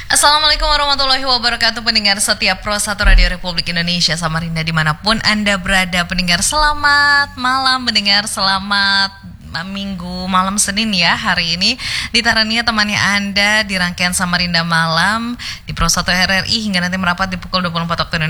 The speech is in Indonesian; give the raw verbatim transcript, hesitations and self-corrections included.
Assalamualaikum warahmatullahi wabarakatuh, pendengar setiap Pro satu Radio Republik Indonesia Samarinda dimanapun Anda berada. Pendengar selamat malam, pendengar selamat Minggu malam Senin ya. Hari ini Ditarania temannya Anda di rangkaian Samarinda Malam di Pro satu R R I hingga nanti merapat di pukul dua puluh empat waktu Indonesia